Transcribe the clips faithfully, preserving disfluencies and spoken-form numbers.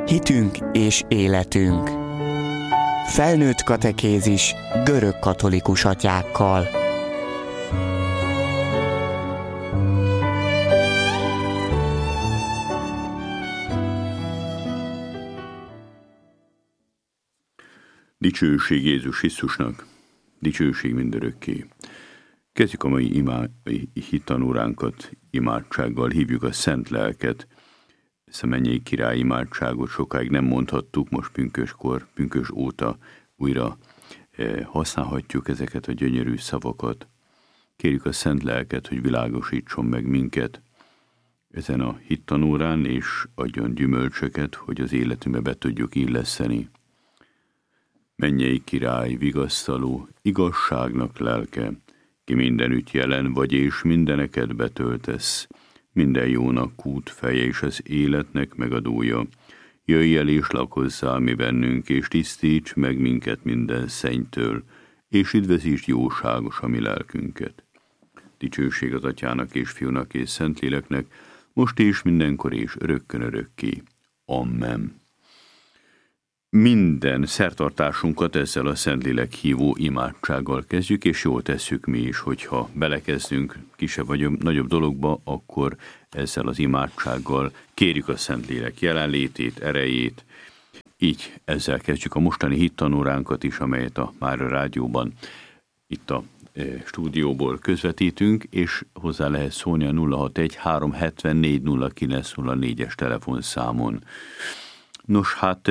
Hitünk és életünk. Felnőtt katekézis görög katolikus atyákkal. Dicsőség Jézus Krisztusnak, dicsőség mindörökké. Kezdjük a mai imá, hittanóránkat imádsággal, hívjuk a Szent Lelket. Ezt a mennyei király imádságot sokáig nem mondhattuk, most pünköskor, pünkös óta újra eh, használhatjuk ezeket a gyönyörű szavakat. Kérjük a Szent Lelket, hogy világosítson meg minket ezen a hittanórán, és adjon gyümölcsöket, hogy az életünkbe be tudjuk illeszteni. Mennyei király, vigasztaló, igazságnak lelke, ki mindenütt jelen vagy és mindeneket betöltesz, minden jónak kút feje és az életnek megadója. Jöjj el és lakozzál mi bennünk, és tisztíts meg minket minden szennytől, és üdvözítsd jóságos a mi lelkünket. Dicsőség az Atyának és Fiúnak és Szentléleknek, most és mindenkor és örökkön örökké. Amen. Minden szertartásunkat ezzel a Szentlélek hívó imádsággal kezdjük, és jól tesszük mi is, hogyha belekezdünk kisebb vagy nagyobb dologba, akkor ezzel az imádsággal kérjük a Szentlélek jelenlétét, erejét. Így ezzel kezdjük a mostani hittanóránkat is, amelyet a Mária Rádióban itt a e, stúdióból közvetítünk, és hozzá lehet szólni a nulla hatvanegy három hetvennégy nulla kilenc nulla négyes telefonszámon. Nos, hát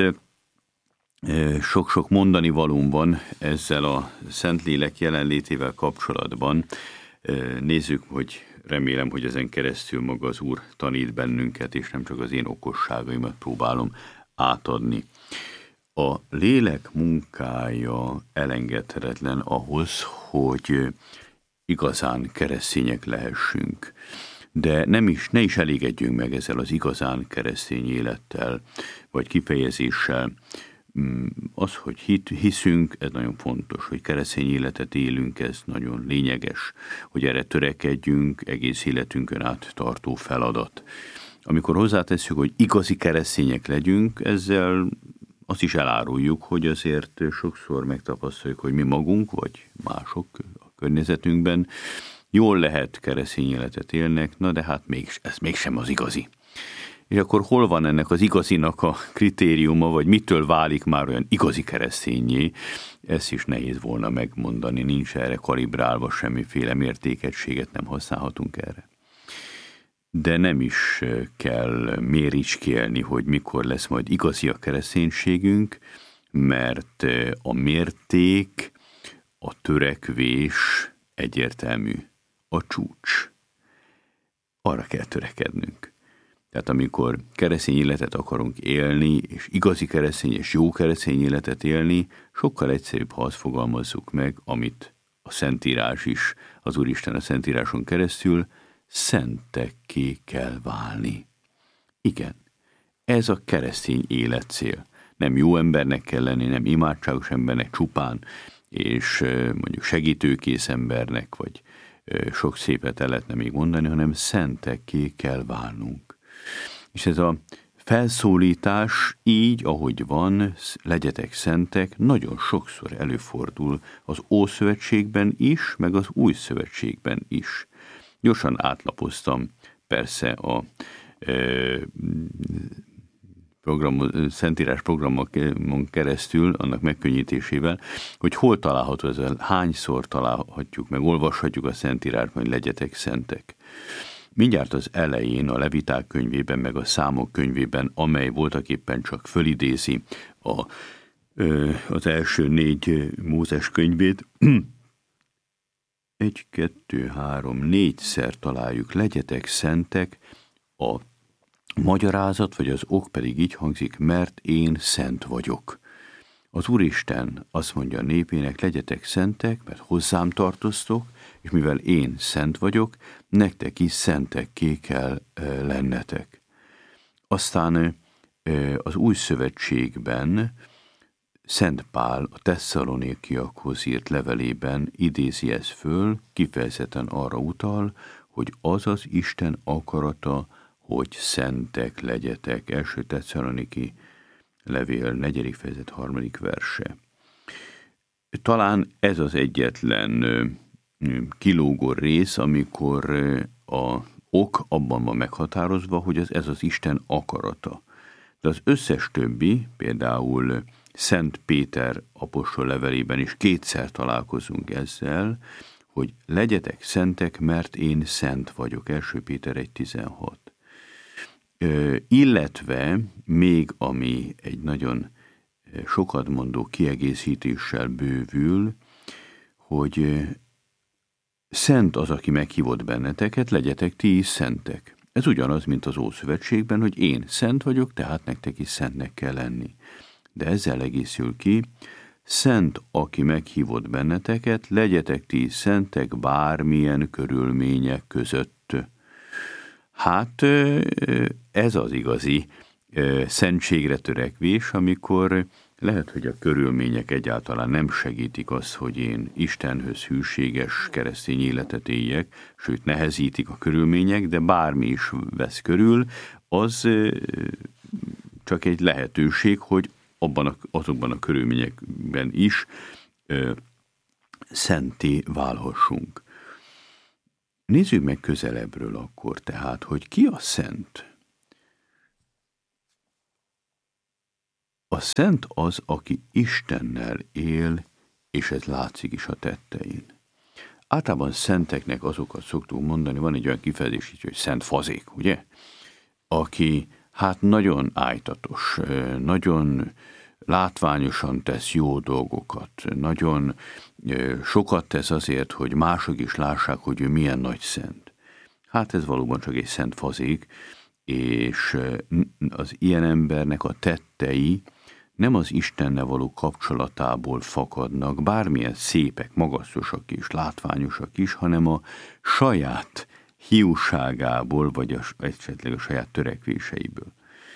sok-sok mondani valóm van ezzel a Szentlélek jelenlétével kapcsolatban. Nézzük, hogy remélem, hogy ezen keresztül maga az Úr tanít bennünket, és nem csak az én okosságaimat próbálom átadni. A lélek munkája elengedhetetlen ahhoz, hogy igazán keresztények lehessünk. De nem is, ne is elégedjünk meg ezzel az igazán keresztény élettel, vagy kifejezéssel. Az, hogy hit, hiszünk, ez nagyon fontos, hogy keresztény életet élünk, ez nagyon lényeges, hogy erre törekedjünk, egész életünkön át tartó feladat. Amikor hozzátesszük, hogy igazi keresztények legyünk, ezzel azt is eláruljuk, hogy azért sokszor megtapasztaljuk, hogy mi magunk, vagy mások a környezetünkben jól lehet keresztény életet élnek, na de hát még, ez mégsem az igazi. És akkor hol van ennek az igazinak a kritériuma, vagy mitől válik már olyan igazi keresztényé? Ezt is nehéz volna megmondani, nincs erre kalibrálva, semmiféle mértékegységet nem használhatunk erre. De nem is kell méricskélni, hogy mikor lesz majd igazi a kereszténységünk, mert a mérték, a törekvés egyértelmű, a csúcs. Arra kell törekednünk. Tehát amikor keresztény életet akarunk élni, és igazi keresztény és jó keresztény életet élni, sokkal egyszerűbb, ha azt fogalmazzuk meg, amit a Szentírás is, az Úristen a Szentíráson keresztül, szentekké kell válni. Igen, ez a keresztény életcél. Nem jó embernek kell lenni, nem imádságos embernek csupán, és mondjuk segítőkész embernek, vagy sok szépet el lehetne még mondani, hanem szentekké kell válnunk. És ez a felszólítás így, ahogy van, legyetek szentek, nagyon sokszor előfordul az Ószövetségben is, meg az Új Szövetségben is. Gyorsan átlapoztam persze a e, program, Szentírás programon keresztül, annak megkönnyítésével, hogy hol található ez, hányszor találhatjuk, meg olvashatjuk a Szentírásban, hogy legyetek szentek. Mindjárt az elején, a Leviták könyvében, meg a Számok könyvében, amely voltaképpen csak fölidézi a, az első négy Mózes könyvét, egy, kettő, három, négyszer találjuk, legyetek szentek, a magyarázat, vagy az ok pedig így hangzik, mert én szent vagyok. Az Úristen azt mondja a népének, legyetek szentek, mert hozzám tartoztok, és mivel én szent vagyok, nektek is szentekké kell lennetek. Aztán az Új Szövetségben Szent Pál a Tesszalonikiakhoz írt levelében idézi ezt föl, kifejezetten arra utal, hogy az az Isten akarata, hogy szentek legyetek. Első Tesszaloniki levél negyedik fejezet harmadik verse. Talán ez az egyetlen kilógó rész, amikor a ok abban van meghatározva, hogy ez, ez az Isten akarata. De az összes többi, például Szent Péter apostol levelében is kétszer találkozunk ezzel, hogy legyetek szentek, mert én szent vagyok. első Péter egy tizenhat. Ö, illetve még ami egy nagyon sokat mondó kiegészítéssel bővül, hogy szent az, aki meghívott benneteket, legyetek ti is szentek. Ez ugyanaz, mint az Ószövetségben, hogy én szent vagyok, tehát nektek is szentnek kell lenni. De ezzel egészül ki, szent, aki meghívott benneteket, legyetek ti is szentek bármilyen körülmények között. Hát ez az igazi szentségre törekvés, amikor lehet, hogy a körülmények egyáltalán nem segítik azt, hogy én Istenhöz hűséges keresztény életet éljek, sőt nehezítik a körülmények, de bármi is vesz körül, az csak egy lehetőség, hogy abban a, azokban a körülményekben is ö, szenté válhassunk. Nézzük meg közelebbről akkor tehát, hogy ki a szent. A szent az, aki Istennel él, és ez látszik is a tettein. Általában szenteknek azokat szoktuk mondani, van egy olyan kifejezés, hogy szent fazék, ugye? Aki hát nagyon ájtatos, nagyon látványosan tesz jó dolgokat, nagyon sokat tesz azért, hogy mások is lássák, hogy ő milyen nagy szent. Hát ez valóban csak egy szent fazék, és az ilyen embernek a tettei nem az Istennel való kapcsolatából fakadnak, bármilyen szépek, magasztosak és látványosak is, hanem a saját hiúságából, vagy a, esetleg a saját törekvéseiből.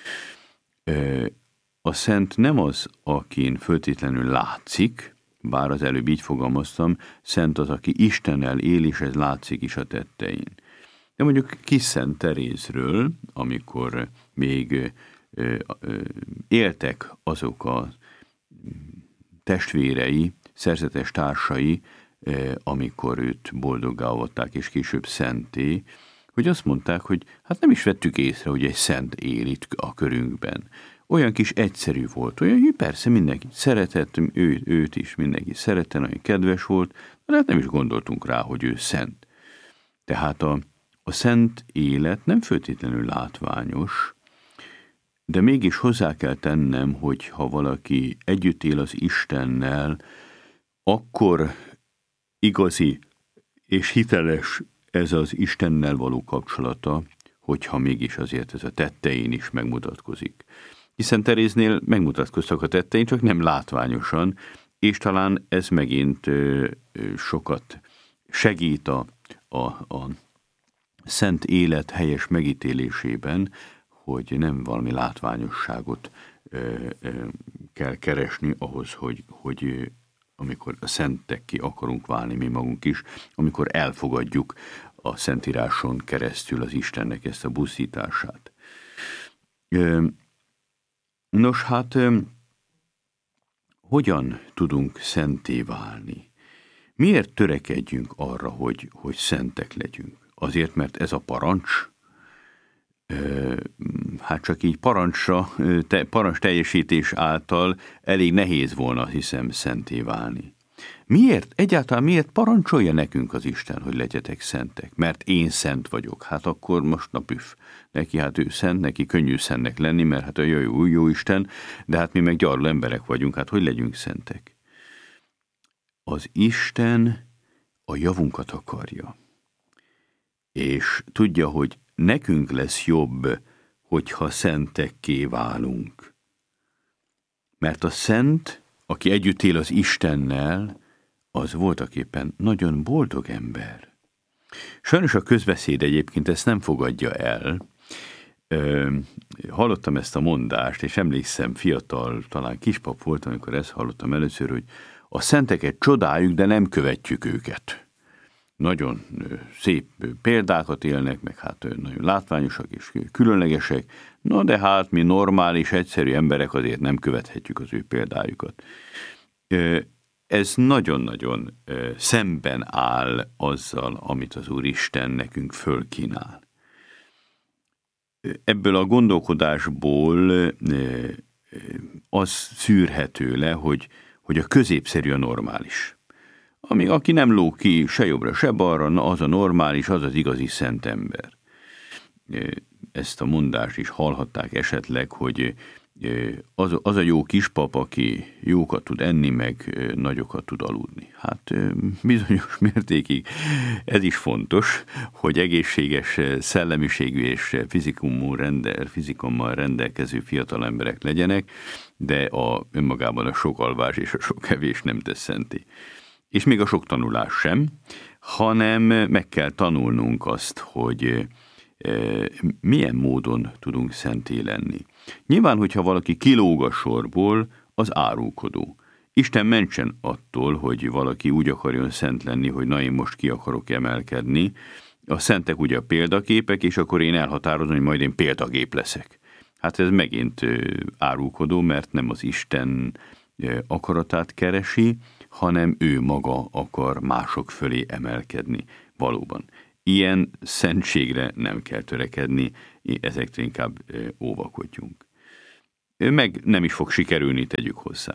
A szent nem az, akin föltétlenül látszik, bár az előbb így fogalmaztam, szent az, aki Istennel él, és ez látszik is a tettein. De mondjuk Kis Szent Terézről, amikor még éltek azok a testvérei, szerzetes társai, amikor őt boldoggá avatták, és később szenté, hogy azt mondták, hogy hát nem is vettük észre, hogy egy szent él itt a körünkben. Olyan kis egyszerű volt, olyan, hogy persze mindenki szeretett, ő, őt is mindenki szerette, nagyon kedves volt, de hát nem is gondoltunk rá, hogy ő szent. Tehát a, a szent élet nem feltétlenül látványos, de mégis hozzá kell tennem, hogy ha valaki együtt él az Istennel, akkor igazi és hiteles ez az Istennel való kapcsolata, hogyha mégis azért ez a tettein is megmutatkozik. Hiszen Teréznél megmutatkoztak a tettein, csak nem látványosan, és talán ez megint ö, ö, sokat segít a, a, a szent élet helyes megítélésében, hogy nem valami látványosságot ö, ö, kell keresni ahhoz, hogy, hogy amikor a szentekké akarunk válni mi magunk is, amikor elfogadjuk a Szentíráson keresztül az Istennek ezt a buszítását. Nos, hát hogyan tudunk szenté válni? Miért törekedjünk arra, hogy, hogy szentek legyünk? Azért, mert ez a parancs, hát csak így parancsra, te, parancs teljesítés által elég nehéz volna, hiszem, szenté válni. Miért? Egyáltalán miért parancsolja nekünk az Isten, hogy legyetek szentek? Mert én szent vagyok. Hát akkor most na püf. Neki hát ő szent, neki könnyű szentnek lenni, mert hát a jó, jó, jó Isten, de hát mi meg gyarló emberek vagyunk, hát hogy legyünk szentek? Az Isten a javunkat akarja. És tudja, hogy nekünk lesz jobb, hogyha szentekké válunk. Mert a szent, aki együtt él az Istennel, az voltaképpen nagyon boldog ember. Sajnos a közbeszéd egyébként ezt nem fogadja el. Ö, hallottam ezt a mondást, és emlékszem, fiatal, talán kispap voltam, amikor ezt hallottam először, hogy a szenteket csodáljuk, de nem követjük őket. nagyon szép példákat élnek, meg hát nagyon látványosak és különlegesek, na de hát mi normális, egyszerű emberek azért nem követhetjük az ő példájukat. Ez nagyon-nagyon szemben áll azzal, amit az Úristen nekünk fölkínál. Ebből a gondolkodásból az szűrhető le, hogy, hogy a középszerű a normális. Ami, aki nem lóg ki se jobbra, se balra, na az a normális, az az igazi szent ember. Ezt a mondást is hallhatták esetleg, hogy az, az a jó kispap, aki jókat tud enni, meg nagyokat tud aludni. Hát bizonyos mértékig ez is fontos, hogy egészséges szellemiségű és fizikummal, rendel, fizikummal rendelkező fiatal emberek legyenek, de a, önmagában a sok alvás és a sok evés nem tesz szenté. És még a sok tanulás sem, hanem meg kell tanulnunk azt, hogy milyen módon tudunk szenté lenni. Nyilván, hogyha valaki kilóg a sorból, az árulkodó. Isten mentsen attól, hogy valaki úgy akarjon szent lenni, hogy na én most ki akarok emelkedni. A szentek ugye a példaképek, és akkor én elhatározom, hogy majd én példagép leszek. Hát ez megint árulkodó, mert nem az Isten akaratát keresi, hanem ő maga akar mások fölé emelkedni valóban. Ilyen szentségre nem kell törekedni, ezektől inkább óvakodjunk. Meg nem is fog sikerülni, tegyük hozzá.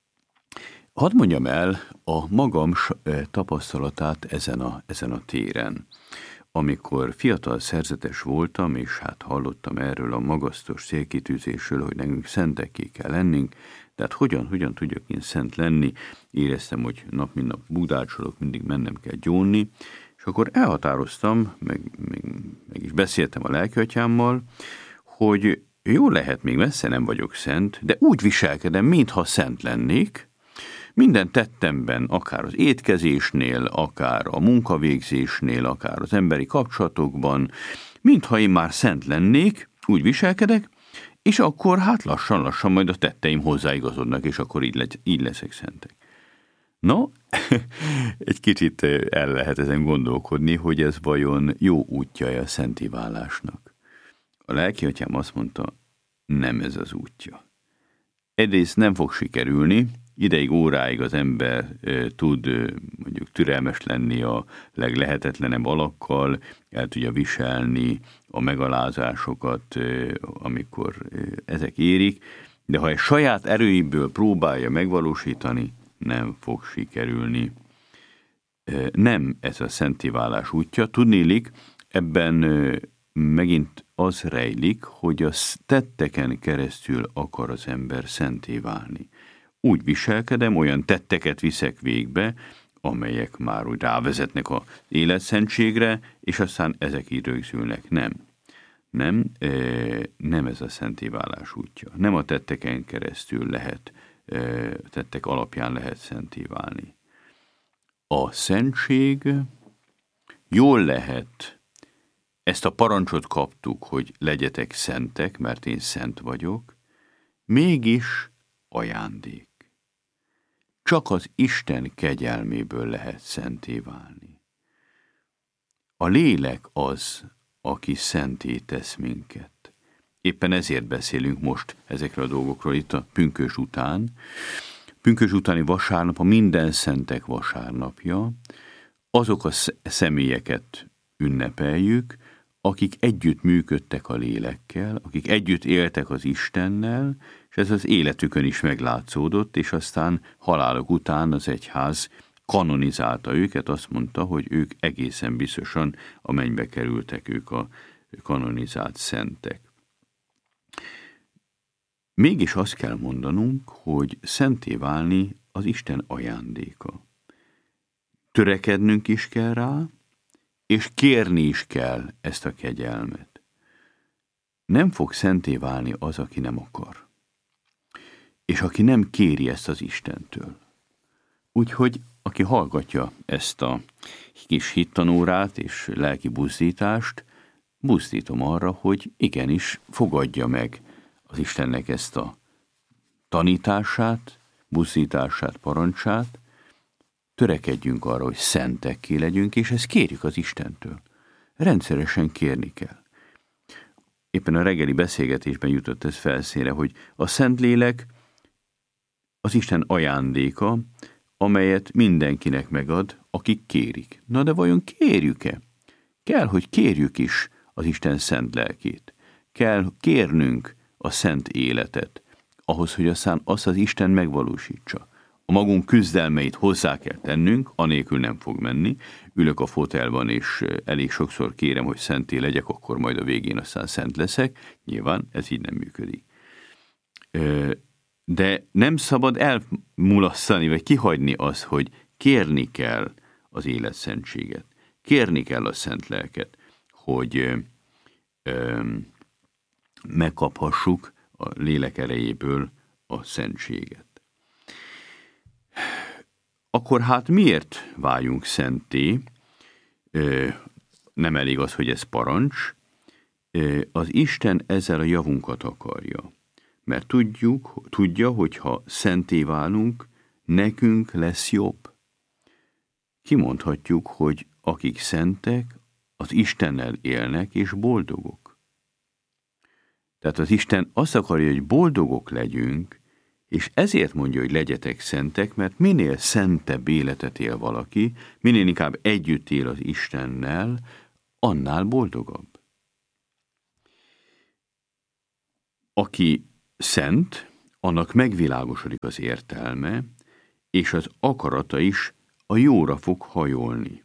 Hadd mondjam el a magam tapasztalatát ezen a, ezen a téren. Amikor fiatal szerzetes voltam, és hát hallottam erről a magasztos célkitűzésről, hogy nekünk szentekké kell lennünk, tehát hogyan, hogyan tudjak én szent lenni, éreztem, hogy nap mint nap budácsolok, mindig mennem kell gyónni, és akkor elhatároztam, meg, meg, meg is beszéltem a lelkiatyámmal, hogy jó lehet, még messze nem vagyok szent, de úgy viselkedem, mintha szent lennék, minden tettemben, akár az étkezésnél, akár a munkavégzésnél, akár az emberi kapcsolatokban, mintha én már szent lennék, úgy viselkedek, és akkor hát lassan-lassan majd a tetteim hozzáigazodnak, és akkor így, le, így leszek szentek. No, egy kicsit el lehet ezen gondolkodni, hogy ez vajon jó útja a szenté válásnak. A lelkiatyám azt mondta, nem ez az útja. Egyrészt nem fog sikerülni, ideig, óráig az ember e, tud e, mondjuk türelmes lenni a leglehetetlenebb alakkal, el tudja viselni a megalázásokat, e, amikor e, ezek érik, de ha egy saját erőiből próbálja megvalósítani, nem fog sikerülni. E, nem ez a szenté válás útja. Tudniillik, ebben e, megint az rejlik, hogy a tetteken keresztül akar az ember szenté válni. Úgy viselkedem, olyan tetteket viszek végbe, amelyek már úgy rávezetnek az életszentségre, és aztán ezek így rögzülnek. Nem. Nem, nem ez a szenté válás útja. Nem a tetteken keresztül lehet, tettek alapján lehet szenté válni. A szentség jól lehet, ezt a parancsot kaptuk, hogy legyetek szentek, mert én szent vagyok, mégis ajándék. Csak az Isten kegyelméből lehet szenté válni. A lélek az, aki szenté tesz minket. Éppen ezért beszélünk most ezekről a dolgokról itt a pünkösd után. Pünkösd utáni vasárnap a minden szentek vasárnapja. Azok a személyeket ünnepeljük, akik együtt működtek a lélekkel, akik együtt éltek az Istennel, és ez az életükön is meglátszódott, és aztán haláluk után az egyház kanonizálta őket, azt mondta, hogy ők egészen biztosan a mennybe kerültek, ők a kanonizált szentek. Mégis azt kell mondanunk, hogy szenté válni az Isten ajándéka. Törekednünk is kell rá, és kérni is kell ezt a kegyelmet. Nem fog szenté válni az, aki nem akar. És aki nem kéri ezt az Istentől. Úgyhogy aki hallgatja ezt a kis hittanórát és lelki buzdítást, buzdítom arra, hogy igenis fogadja meg az Istennek ezt a tanítását, buzdítását, parancsát, törekedjünk arra, hogy szentekké legyünk, és ezt kérjük az Istentől. Rendszeresen kérni kell. Éppen a reggeli beszélgetésben jutott ez felszínre, hogy a Szentlélek az Isten ajándéka, amelyet mindenkinek megad, akik kérik. Na de vajon kérjük-e? Kell, hogy kérjük is az Isten szent lelkét. Kell kérnünk a szent életet, ahhoz, hogy aztán azt az Isten megvalósítsa. A magunk küzdelmeit hozzá kell tennünk, anélkül nem fog menni. Ülök a fotelban, és elég sokszor kérem, hogy szenté legyek, akkor majd a végén aztán szent leszek. Nyilván ez így nem működik. De nem szabad elmulasztani, vagy kihagyni az, hogy kérni kell az életszentséget. Kérni kell a szent lelket, hogy megkaphassuk a lélek erejéből a szentséget. Akkor hát miért váljunk szentté? Nem elég az, hogy ez parancs. Az Isten ezzel a javunkat akarja. Mert tudjuk, tudja, hogy ha szentté válunk, nekünk lesz jobb. Kimondhatjuk, hogy akik szentek, az Istennel élnek és boldogok. Tehát az Isten azt akarja, hogy boldogok legyünk, és ezért mondja, hogy legyetek szentek, mert minél szentebb életet él valaki, minél inkább együtt él az Istennel, annál boldogabb. Aki szent, annak megvilágosodik az értelme, és az akarata is a jóra fog hajolni.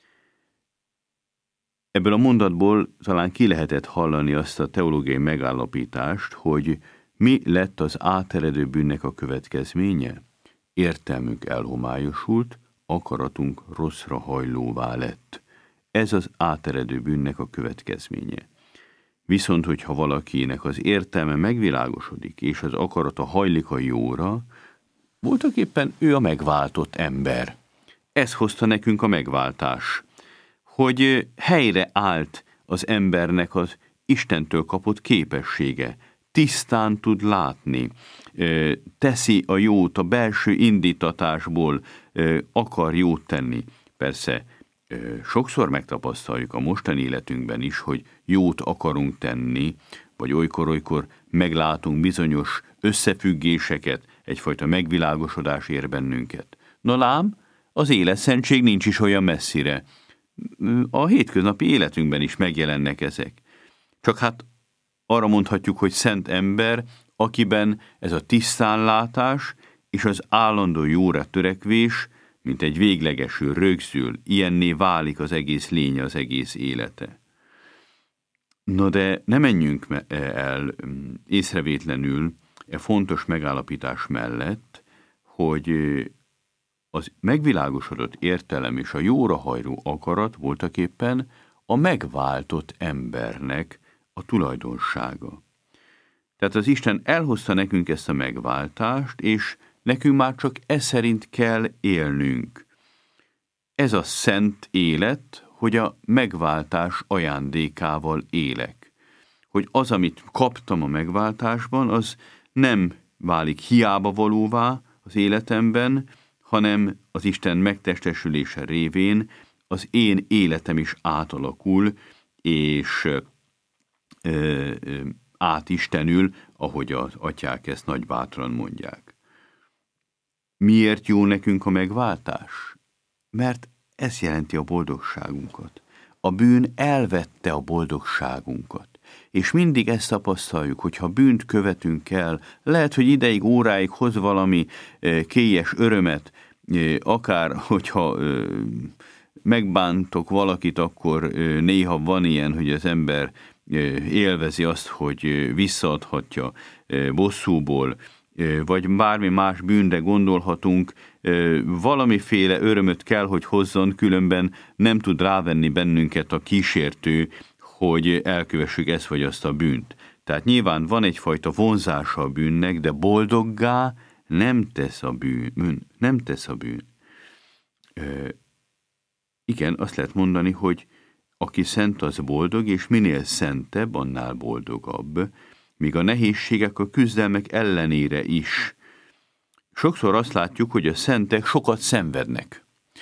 Ebből a mondatból talán ki lehetett hallani azt a teológiai megállapítást, hogy mi lett az áteredő bűnnek a következménye? Értelmünk elhomályosult, akaratunk rosszra hajlóvá lett. Ez az áteredő bűnnek a következménye. Viszont, hogyha valakinek az értelme megvilágosodik, és az akarata hajlik a jóra, voltak éppen ő a megváltott ember. Ez hozta nekünk a megváltás, hogy helyre állt az embernek az Istentől kapott képessége, tisztán tud látni, teszi a jót, a belső indítatásból akar jót tenni. Persze sokszor megtapasztaljuk a mostani életünkben is, hogy jót akarunk tenni, vagy olykor-olykor meglátunk bizonyos összefüggéseket, egyfajta megvilágosodás ér bennünket. Na lám, az életszentség nincs is olyan messzire. A hétköznapi életünkben is megjelennek ezek. Csak hát arra mondhatjuk, hogy szent ember, akiben ez a tisztánlátás és az állandó jóra törekvés, mint egy véglegesül rögzül, ilyenné válik az egész lénye, az egész élete. Na de ne menjünk el észrevétlenül e fontos megállapítás mellett, hogy az megvilágosodott értelem és a jóra hajló akarat voltaképpen a megváltott embernek a tulajdonsága. Tehát az Isten elhozta nekünk ezt a megváltást, és nekünk már csak e szerint kell élnünk. Ez a szent élet, hogy a megváltás ajándékával élek. Hogy az, amit kaptam a megváltásban, az nem válik hiába valóvá az életemben, hanem az Isten megtestesülése révén az én életem is átalakul, és ö, ö, átistenül, ahogy az atyák ezt nagy bátran mondják. Miért jó nekünk a megváltás? Mert ez jelenti a boldogságunkat. A bűn elvette a boldogságunkat. És mindig ezt tapasztaljuk, hogy ha bűnt követünk el, lehet, hogy ideig, óráig hoz valami kélyes örömet, akár hogyha megbántok valakit, akkor néha van ilyen, hogy az ember élvezi azt, hogy visszaadhatja bosszúból, vagy bármi más bűnre gondolhatunk, valamiféle örömöt kell, hogy hozzon, különben nem tud rávenni bennünket a kísértő, hogy elkövessük ezt vagy azt a bűnt. Tehát nyilván van egyfajta vonzása a bűnnek, de boldoggá nem tesz a bűn. Nem tesz a bűn. Ö, igen, azt lehet mondani, hogy aki szent, az boldog, és minél szentebb, annál boldogabb, míg a nehézségek, a küzdelmek ellenére is. Sokszor azt látjuk, hogy a szentek sokat szenvednek.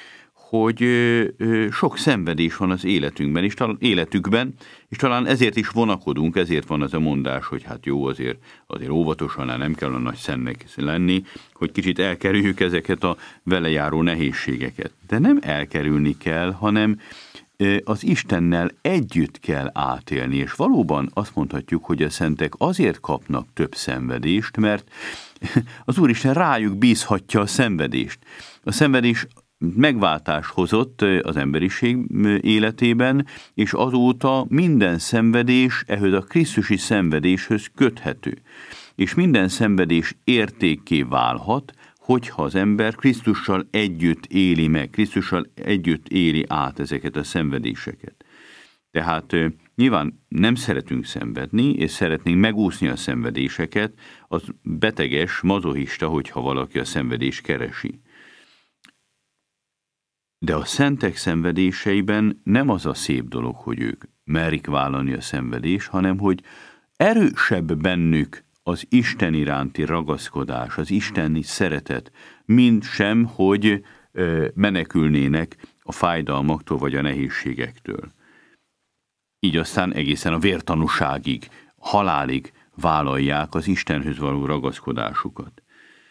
hogy sok szenvedés van az életünkben, és talán életükben, és talán ezért is vonakodunk, ezért van az a mondás, hogy hát jó, azért, azért óvatosan, nem kell a nagy szennek lenni, hogy kicsit elkerüljük ezeket a vele járó nehézségeket. De nem elkerülni kell, hanem az Istennel együtt kell átélni, és valóban azt mondhatjuk, hogy a szentek azért kapnak több szenvedést, mert az Úristen rájuk bízhatja a szenvedést. A szenvedés megváltás hozott az emberiség életében, és azóta minden szenvedés ehhez a krisztusi szenvedéshöz köthető. És minden szenvedés értékké válhat, hogyha az ember Krisztussal együtt éli meg, Krisztussal együtt éli át ezeket a szenvedéseket. Tehát nyilván nem szeretünk szenvedni, és szeretnénk megúszni a szenvedéseket, az beteges, mazochista, hogyha valaki a szenvedést keresi. De a szentek szenvedéseiben nem az a szép dolog, hogy ők merik vállalni a szenvedést, hanem hogy erősebb bennük az Isten iránti ragaszkodás, az isteni szeretet, mint sem, hogy menekülnének a fájdalmaktól vagy a nehézségektől. Így aztán egészen a vértanúságig, halálig vállalják az Istenhöz való ragaszkodásukat.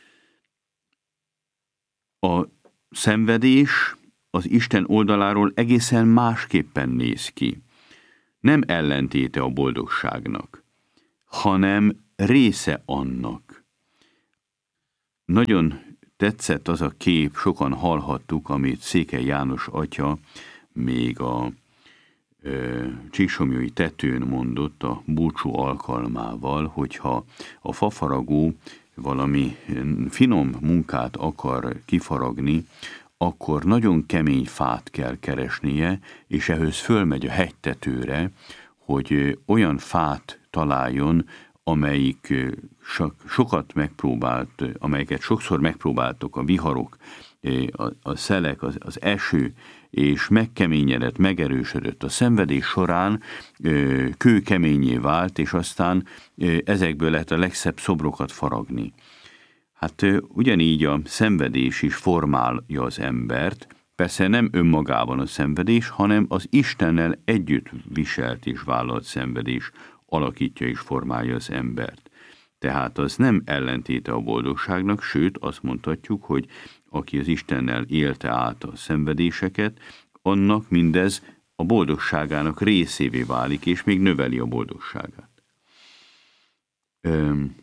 A szenvedés az Isten oldaláról egészen másképpen néz ki. Nem ellentéte a boldogságnak, hanem része annak. Nagyon tetszett az a kép, sokan hallhattuk, amit Székely János atya még a e, Csíksomlyói tetőn mondott a búcsú alkalmával, hogyha a fafaragó valami finom munkát akar kifaragni, akkor nagyon kemény fát kell keresnie, és ehhez fölmegy a hegytetőre, hogy olyan fát találjon, amelyik sokat megpróbált, amelyeket sokszor megpróbáltok a viharok, a, a szelek, az, az eső, és megkeményedett, megerősödött a szenvedés során, kőkeményé vált, és aztán ezekből lehet a legszebb szobrokat faragni. Hát ugyanígy a szenvedés is formálja az embert, persze nem önmagában a szenvedés, hanem az Istennel együtt viselt és vállalt szenvedés alakítja és formálja az embert. Tehát az nem ellentéte a boldogságnak, sőt azt mondhatjuk, hogy aki az Istennel élte át a szenvedéseket, annak mindez a boldogságának részévé válik, és még növeli a boldogságát. Üm,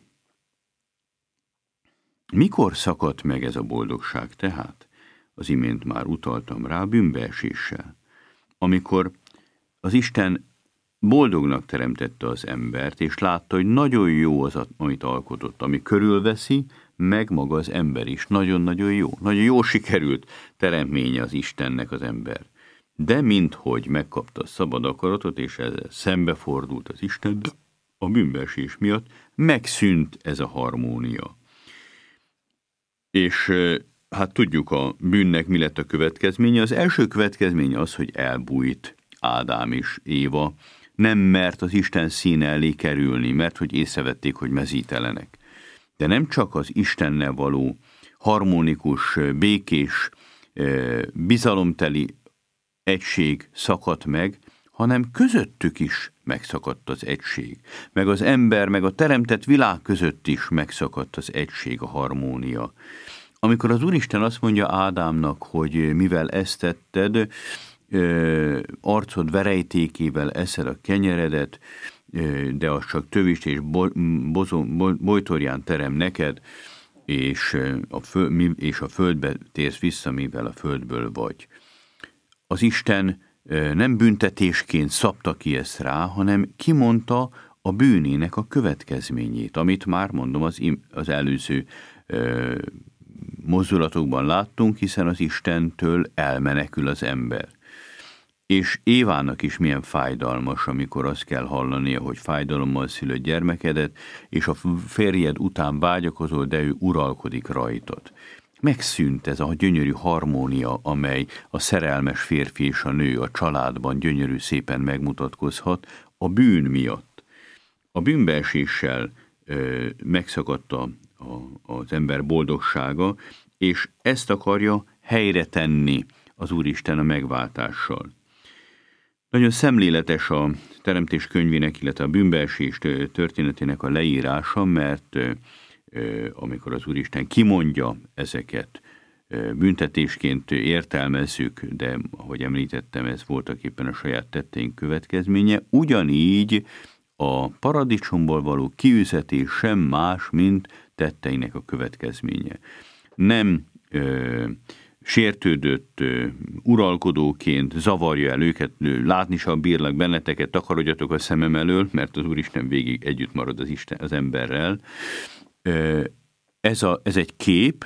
mikor szakadt meg ez a boldogság tehát? Az imént már utaltam rá, bűnbeeséssel. Amikor az Isten boldognak teremtette az embert, és látta, hogy nagyon jó az, amit alkotott, ami körülveszi, meg maga az ember is. Nagyon-nagyon jó. Nagyon jó sikerült teremtménye az Istennek az ember. De minthogy megkapta a szabad akaratot, és ezzel szembefordult az Isten, a bűnbeesés miatt megszűnt ez a harmónia. És hát tudjuk a bűnnek mi lett a következménye. Az első következménye az, hogy elbújt Ádám és Éva, nem mert az Isten színe elé kerülni, mert hogy észrevették, hogy mezítelenek. De nem csak az Istennel való harmonikus, békés, bizalomteli egység szakadt meg, hanem közöttük is megszakadt az egység. Meg az ember, meg a teremtett világ között is megszakadt az egység, a harmónia. Amikor az Úristen azt mondja Ádámnak, hogy mivel ezt tetted, arcod verejtékével eszed a kenyeredet, de az csak tövist és bojtorján terem neked, és a, föld, és a földbe térsz vissza, mivel a földből vagy. Az Isten nem büntetésként szabta ki ezt rá, hanem kimondta a bűnének a következményét, amit már mondom az, az előző ö, mozdulatokban láttunk, hiszen az Istentől elmenekül az ember. És Évának is milyen fájdalmas, amikor azt kell hallania, hogy fájdalommal szülött gyermekedet, és a férjed után vágyakozol, de ő uralkodik rajtad. Megszűnt ez a gyönyörű harmónia, amely a szerelmes férfi és a nő a családban gyönyörű szépen megmutatkozhat a bűn miatt. A bűnbeeséssel ö, megszakadt a, a, az ember boldogsága, és ezt akarja helyre tenni az Úristen a megváltással. Nagyon szemléletes a Teremtés könyvének, illetve a bűnbeesés történetének a leírása, mert amikor az Úristen kimondja ezeket, büntetésként értelmezzük, de ahogy említettem, ez voltak éppen a saját tetteink következménye, ugyanígy a paradicsomból való kiüzetés sem más, mint tetteinek a következménye. Nem ö, sértődött ö, uralkodóként zavarja el őket, látni sem bírlak benneteket, takarodjatok a szemem elől, mert az Úristen végig együtt marad az, Isten, az emberrel. Ö, ez, a, ez egy kép,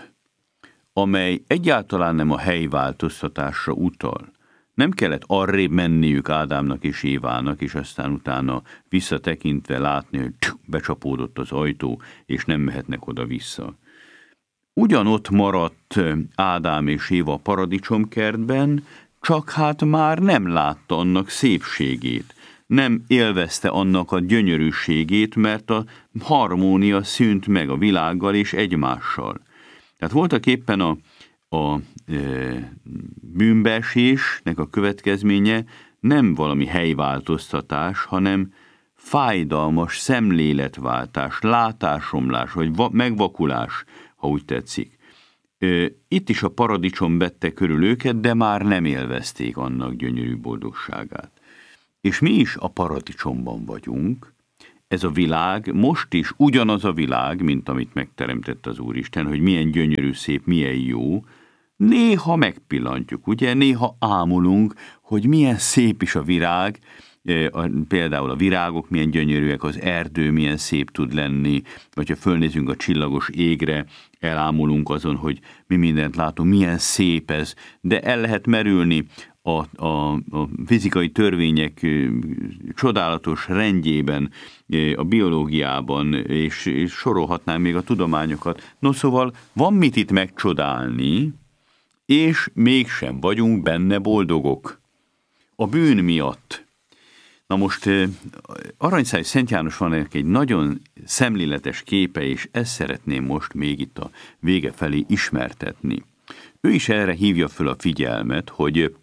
amely egyáltalán nem a helyváltoztatásra utal. Nem kellett arrébb menniük Ádámnak és Évának, és aztán utána visszatekintve látni, hogy becsapódott az ajtó, és nem mehetnek oda-vissza. Ugyanott maradt Ádám és Éva a paradicsomkertben, csak hát már nem látta annak szépségét. Nem élvezte annak a gyönyörűségét, mert a harmónia szűnt meg a világgal és egymással. Tehát voltak éppen a, a e, bűnbeesésnek a következménye nem valami helyváltoztatás, hanem fájdalmas szemléletváltás, látásomlás, vagy va, megvakulás, ha úgy tetszik. E, itt is a paradicsom vette körül őket, de már nem élvezték annak gyönyörű boldogságát. És mi is a paradicsomban vagyunk. Ez a világ most is ugyanaz a világ, mint amit megteremtett az Úristen, hogy milyen gyönyörű, szép, milyen jó. Néha megpillantjuk, ugye? Néha ámulunk, hogy milyen szép is a virág, például a virágok milyen gyönyörűek, az erdő milyen szép tud lenni, vagy ha fölnézünk a csillagos égre, elámulunk azon, hogy mi mindent látunk, milyen szép ez, de el lehet merülni A, a, a fizikai törvények csodálatos rendjében, a biológiában, és, és sorolhatnánk még a tudományokat. No szóval van mit itt megcsodálni, és mégsem vagyunk benne boldogok. A bűn miatt. Na most Aranyszáj Szent Jánosnak egy nagyon szemléletes képe, és ezt szeretném most még itt a vége felé ismertetni. Ő is erre hívja föl a figyelmet, hogy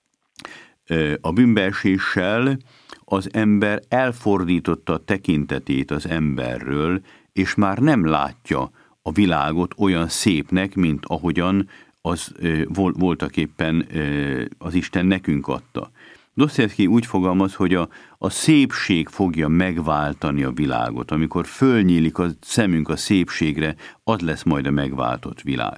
a bűnbeeséssel az ember elfordította a tekintetét az emberről, és már nem látja a világot olyan szépnek, mint ahogyan az voltak éppen az Isten nekünk adta. Dostoyevsky úgy fogalmaz, hogy a, a szépség fogja megváltani a világot. Amikor fölnyílik a szemünk a szépségre, az lesz majd a megváltott világ.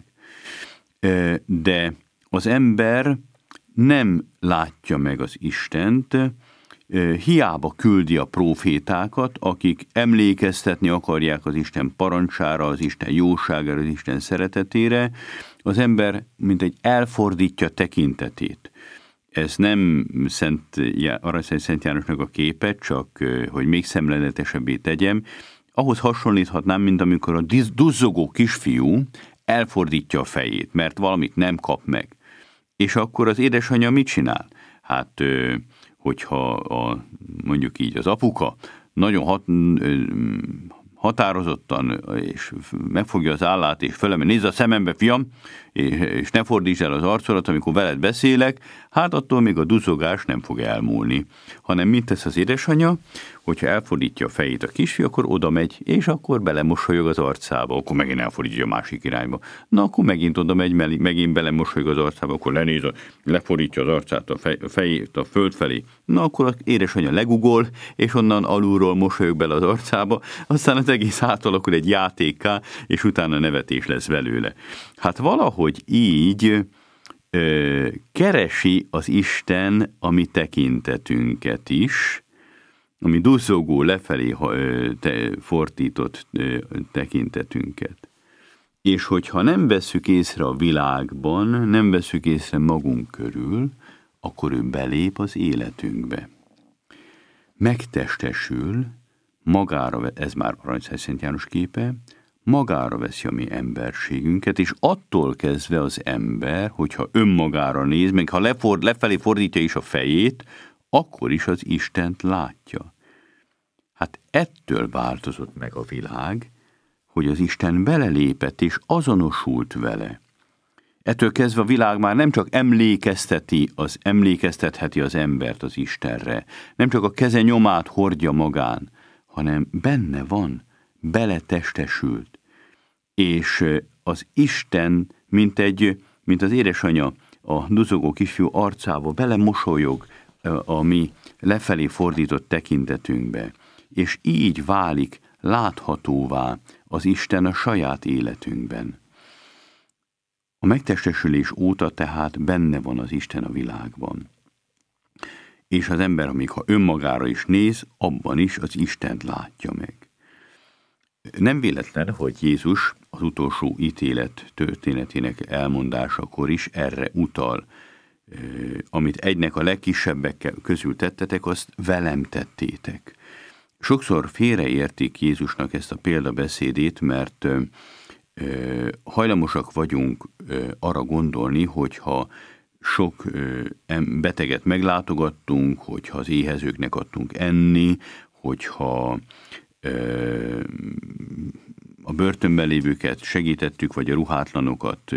De az ember nem látja meg az Istent, hiába küldi a prófétákat, akik emlékeztetni akarják az Isten parancsára, az Isten jóságára, az Isten szeretetére, az ember mint egy elfordítja tekintetét. Ez nem Szent, Aranyszáj Szent Jánosnak a képe, csak hogy még szemléletesebbé tegyem, ahhoz hasonlíthatnám, mint amikor a duzzogó kisfiú elfordítja a fejét, mert valamit nem kap meg. És akkor az édesanyja mit csinál? Hát, hogyha a, mondjuk így az apuka nagyon hat, határozottan, és megfogja az állát, és fölemelni, nézz a szemembe, fiam, és ne fordítsd el az arcodat, amikor veled beszélek, hát attól még a duzzogás nem fog elmúlni. Hanem mit tesz az édesanyja? Hogyha elfordítja a fejét a kisfiú, akkor oda megy, és akkor belemosolyog az arcába, akkor megint elfordítja a másik irányba. Na, akkor megint oda megy, megint belemosolyog az arcába, akkor lenéz, lefordítja az arcát a, fej, a fejét a föld felé. Na, akkor az édesanyja legugol, és onnan alulról mosolyog bele az arcába, aztán az egész átalakul egy játékká, és utána nevetés lesz belőle. Hát valahogy így ö, keresi az Isten a mi tekintetünket is, ami duzzogó lefelé te, fordított tekintetünket. És hogyha nem vesszük észre a világban, nem vesszük észre magunk körül, akkor ő belép az életünkbe. Megtestesül, magára, ez már Aranyszáj Szent János képe, magára veszi a mi emberségünket, és attól kezdve az ember, hogyha önmagára néz, meg ha leford, lefelé fordítja is a fejét, akkor is az Istent látja. Hát ettől változott meg a világ, hogy az Isten belelépett és azonosult vele. Ettől kezdve a világ már nem csak emlékezteti, az emlékeztetheti az embert az Istenre, nem csak a keze nyomát hordja magán, hanem benne van, beletestesült. És az Isten, mint, egy, mint az édesanyja a duzogó kisfiú arcába belemosolyog a mi lefelé fordított tekintetünkbe, és így válik láthatóvá az Isten a saját életünkben. A megtestesülés óta tehát benne van az Isten a világban. És az ember, amíg ha önmagára is néz, abban is az Istent látja meg. Nem véletlen, hogy Jézus az utolsó ítélet történetének elmondásakor is erre utal. Amit egynek a legkisebbek közül tettetek, azt velem tettétek. Sokszor félreértik Jézusnak ezt a példabeszédét, mert hajlamosak vagyunk arra gondolni, hogyha sok beteget meglátogattunk, hogyha az éhezőknek adtunk enni, hogyha a börtönben lévőket segítettük, vagy a ruhátlanokat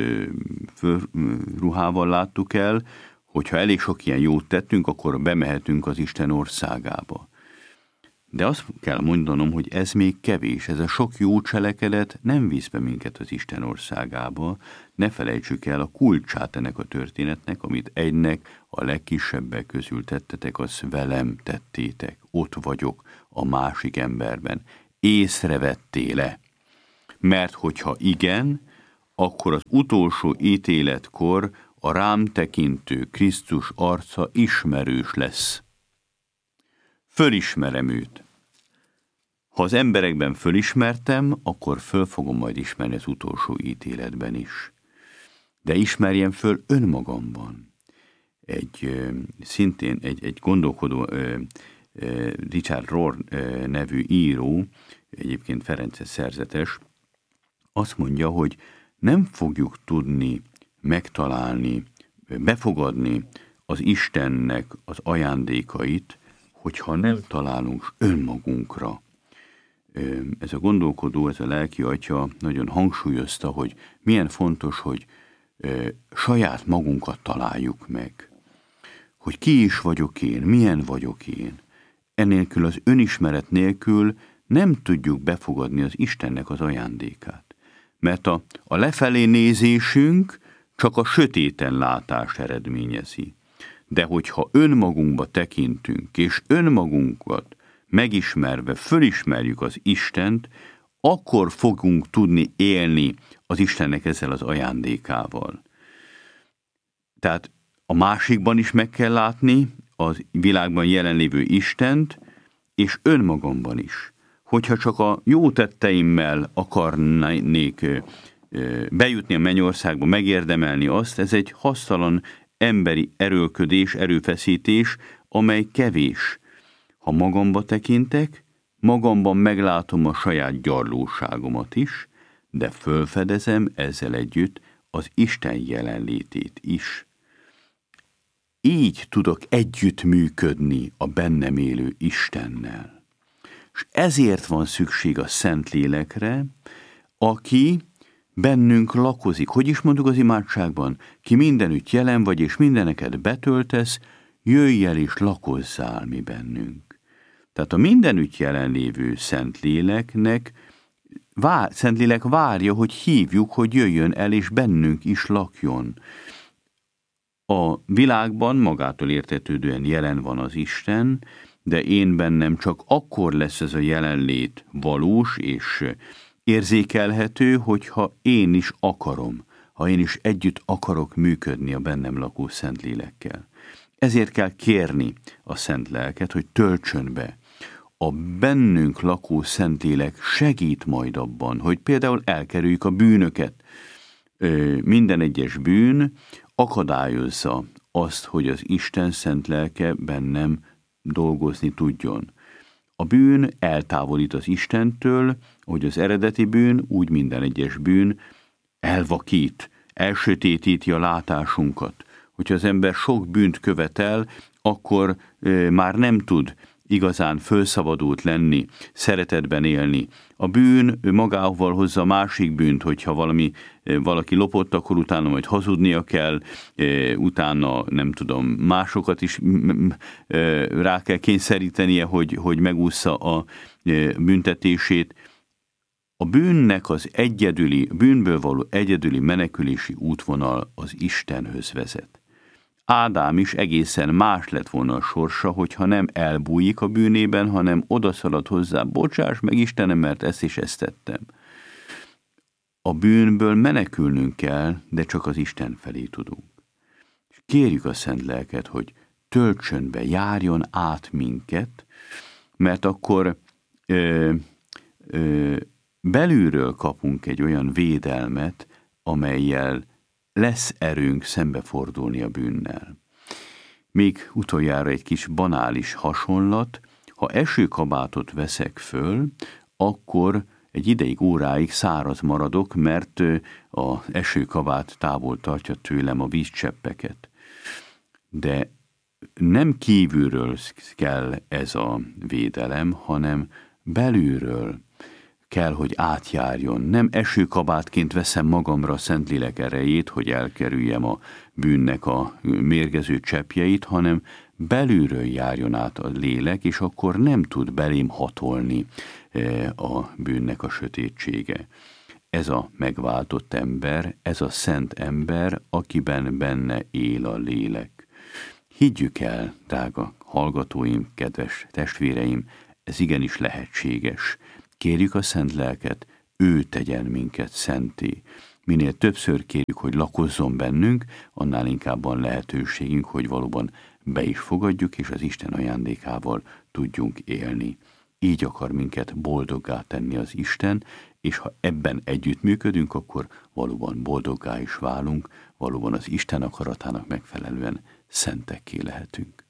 ruhával láttuk el, hogyha elég sok ilyen jót tettünk, akkor bemehetünk az Isten országába. De azt kell mondanom, hogy ez még kevés, ez a sok jó cselekedet nem visz be minket az Isten országába. Ne felejtsük el a kulcsát ennek a történetnek, amit egynek a legkisebbek közül tettetek, azt velem tettétek. Ott vagyok a másik emberben. Észrevettél-e? Mert hogyha igen, akkor az utolsó ítéletkor a rám tekintő Krisztus arca ismerős lesz. Fölismerem őt. Ha az emberekben fölismertem, akkor föl fogom majd ismerni az utolsó ítéletben is. De ismerjem föl önmagamban. Egy szintén egy, egy gondolkodó Richard Rohr nevű író, egyébként ferences szerzetes, azt mondja, hogy nem fogjuk tudni megtalálni, befogadni az Istennek az ajándékait, hogyha nem találunk önmagunkra. Ez a gondolkodó, ez a lelki atya nagyon hangsúlyozta, hogy milyen fontos, hogy saját magunkat találjuk meg. Hogy ki is vagyok én, milyen vagyok én. Ennélkül, az önismeret nélkül nem tudjuk befogadni az Istennek az ajándékát. Mert a, a lefelé nézésünk csak a sötéten látást eredményezi. De hogyha önmagunkba tekintünk, és önmagunkat megismerve fölismerjük az Istent, akkor fogunk tudni élni az Istennek ezzel az ajándékával. Tehát a másikban is meg kell látni az világban jelenlévő Istent, és önmagamban is. Hogyha csak a jó tetteimmel akarnék bejutni a mennyországba, megérdemelni azt, ez egy hasztalan emberi erőlködés, erőfeszítés, amely kevés. Ha magamba tekintek, magamban meglátom a saját gyarlóságomat is, de fölfedezem ezzel együtt az Isten jelenlétét is. Így tudok együttműködni a bennem élő Istennel. És ezért van szükség a Szentlélekre, aki bennünk lakozik. Hogy is mondjuk az imádságban? Ki mindenütt jelen vagy, és mindeneket betöltesz, jöjj el és lakozzál mi bennünk. Tehát a mindenütt jelenlévő Szentléleknek, vár, Szentlélek várja, hogy hívjuk, hogy jöjjön el, és bennünk is lakjon. A világban magától értetődően jelen van az Isten, de én bennem csak akkor lesz ez a jelenlét valós és érzékelhető, hogyha én is akarom, ha én is együtt akarok működni a bennem lakó Szentlélekkel. Ezért kell kérni a Szent Lelket, hogy töltsön be. A bennünk lakó Szentlélek segít majd abban, hogy például elkerüljük a bűnöket. Minden egyes bűn akadályozza azt, hogy az Isten szent lelke bennem dolgozni tudjon. A bűn eltávolít az Istentől, hogy az eredeti bűn, úgy minden egyes bűn elvakít, elsötétíti a látásunkat. Hogyha az ember sok bűnt követel, akkor e, már nem tud igazán fölszabadult lenni, szeretetben élni. A bűn magával hozza a másik bűnt, hogyha valami, valaki lopott, akkor utána majd hazudnia kell, utána nem tudom, másokat is rá kell kényszerítenie, hogy, hogy megússza a büntetését. A bűnnek az egyedüli, bűnből való egyedüli menekülési útvonal az Istenhöz vezet. Ádám is egészen más lett volna a sorsa, hogyha nem elbújik a bűnében, hanem odaszalad hozzá, bocsáss meg Istenem, mert ezt és ezt tettem. A bűnből menekülnünk kell, de csak az Isten felé tudunk. És kérjük a Szent Lelket, hogy töltsön be, járjon át minket, mert akkor ö, ö, belülről kapunk egy olyan védelmet, amellyel lesz erőnk szembefordulni a bűnnel. Még utoljára egy kis banális hasonlat, ha esőkabátot veszek föl, akkor egy ideig, óráig száraz maradok, mert az esőkabát távol tartja tőlem a vízcseppeket. De nem kívülről kell ez a védelem, hanem belülről kell, hogy átjárjon. Nem esőkabátként veszem magamra a Szentlélek erejét, hogy elkerüljem a bűnnek a mérgező cseppjeit, hanem belülről járjon át a lélek, és akkor nem tud belém hatolni a bűnnek a sötétsége. Ez a megváltott ember, ez a szent ember, akiben benne él a lélek. Higgyük el, drága hallgatóim, kedves testvéreim, ez igenis lehetséges. Kérjük a Szent Lelket, ő tegyen minket szenté. Minél többször kérjük, hogy lakozzon bennünk, annál inkább van lehetőségünk, hogy valóban be is fogadjuk, és az Isten ajándékával tudjunk élni. Így akar minket boldoggá tenni az Isten, és ha ebben együttműködünk, akkor valóban boldoggá is válunk, valóban az Isten akaratának megfelelően szentekké lehetünk.